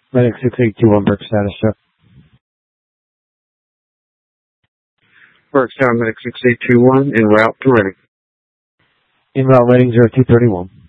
Medic 6821, Burke status check. Burke Tower, Medic 6821, en route to Reading. En route Reading 0231.